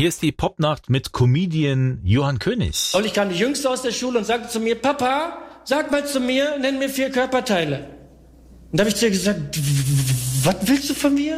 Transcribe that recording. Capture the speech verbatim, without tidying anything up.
Hier ist die Popnacht mit Comedian Johann König. Und ich kam die Jüngste aus der Schule und sagte zu mir, Papa, sag mal zu mir, nenn mir vier Körperteile. Und da habe ich zu ihr gesagt, was willst du von mir?